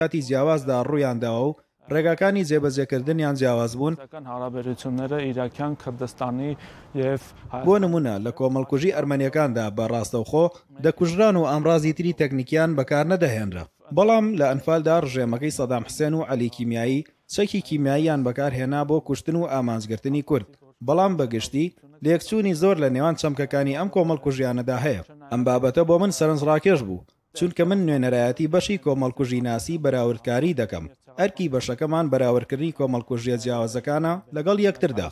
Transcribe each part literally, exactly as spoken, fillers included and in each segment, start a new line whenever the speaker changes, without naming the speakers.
کاتی جیاوازدا ڕوویانداوە و ڕێگاکانی جێبەجێکردنیان جیاواز بوون. بۆ نمونە لە کۆمەڵکوژی ئەرمەنیەکاندا بە ڕاستەوخۆ دەکوژران و ئامڕازی تری تەکنیکیان بەکار نەدەهێنرا. بەڵام لە ئەنفالدا ڕژێمەکەی سەدام حوسێن و عەلی کیمیایی چەکی کیمیاییان بەکارهێنا بۆ کوشتن و ئامانجگرتنی کورد. بەڵام بەگشتی لێکچوونی زۆر لە نێوان چەمکەکانی ئەم کۆمەڵکوژیانەدا هەیە. ئەم بابەتە بۆ من سەرنجڕاکێش بوو، چونکە من نوێنەرایەتی بەشی کۆمەڵکوژی ناسی بەراوردکاری دەکەم. ئەرکی بەشەکەمان بەراوردکردنی کۆمەڵکوژیە جیاوازەکانە لەگەڵ یەکتردا.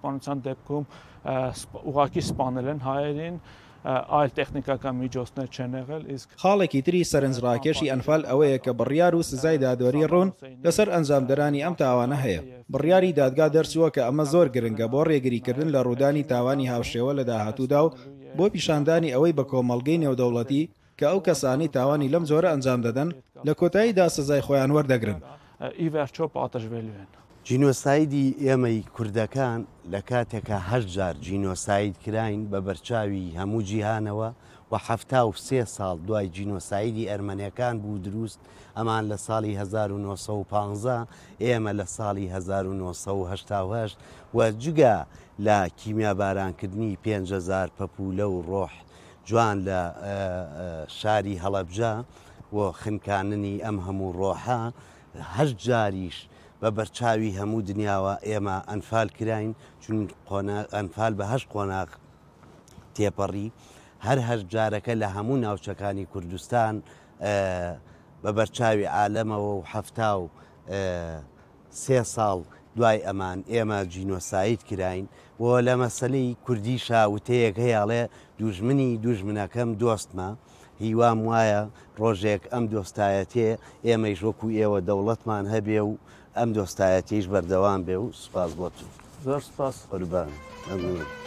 ئایل تەکنیکەکان میجۆستنە چێنەغل
خاڵێکی تری سەرنجڕاکێشی ئەنفال ئەوەیە کە بڕیار و سزای دادوەری ڕوون لەسەر ئەنجامدەرانی ئەم تاوانە هەیە. بڕیاری دادگا دەرچووە کە ئەمە زۆر گرنگە بۆ ڕێگریکردن لە ڕوودانی تاوانی هاوشێوە لە داهاتوودا و بۆ پیشاندانی ئەوەی بە کۆمەڵگەی نێودەوڵەتی کە ئەو کەسانی تاوانی لەم جۆرە ئەنجام دەدەن لە کۆتاییدا سزای خۆیان وەردەگرن.
ئیڤەرچۆ پاتەژێلوێن.
جینۆسایدی ئێمەی کوردەکان لە کاتێکە هەشت جار جینۆساید کراین بە بەرچاوی هەموو جیهانەوە و هەفتا و سێ ساڵ دوای جینۆسایدی ئەرمەنیەکان بوو دروست. ئەمان لە ساڵی هەزار و نۆ سەد و پانزە، ئێمە لە ساڵی هەزار و نۆ سەد و هەشتا و هەشت و جگە لە کیمیابارانکردنی پێنج هەزار پەپولە و ڕۆح جوان لە شاری هەڵەبجە و خنکاننی ئەم هەموو ڕۆحە هەشت جاریش بە بەرچاوی هەموو دنیاوە ئێمە ئەنفال کراین، چون ئەنفال بە هەشت قۆناغ تێپەڕی. هەر هەشت جارەکە لە هەموو ناوچەکانی کوردستان بە بەرچاوی عالەمەوە و هەفتا و سێ ساڵ دوای ئەمان ئێمە جینۆساید کراین. و لە مەسەلەی کوردی شاوتەیەک هەیەڵێ دوژمنی دوژمنەکەم دۆستمە. هیوام وایە ڕۆژێک ئەم دۆستایەتێ ئێمەش وەکو ئێوە دەوڵەتمان هەبێ و ئەم دۆستایەتیش بەردەوام بێ و سوپاس بۆ تو.
زۆر سپاس
قوربان.